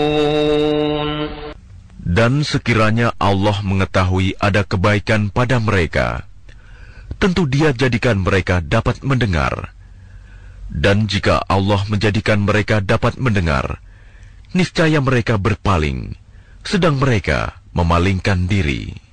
Dan sekiranya Allah mengetahui ada kebaikan pada mereka, tentu Dia jadikan mereka dapat mendengar. Dan jika Allah menjadikan mereka dapat mendengar, niscaya mereka berpaling, sedang mereka memalingkan diri.